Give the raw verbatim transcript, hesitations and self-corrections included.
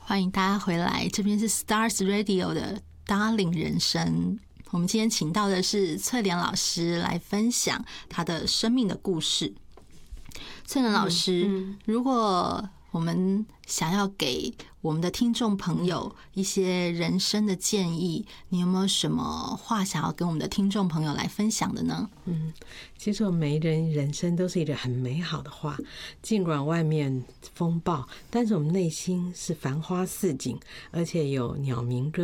欢迎大家回来，这边是 Stars Radio 的 Darling 人生。我们今天请到的是翠莲老师来分享她的生命的故事。翠莲老师，嗯嗯、如果我们想要给我们的听众朋友一些人生的建议，你有没有什么话想要跟我们的听众朋友来分享的呢？ 嗯，其实我们每人人生都是一个很美好的话，尽管外面风暴，但是我们内心是繁花似锦，而且有鸟鸣歌。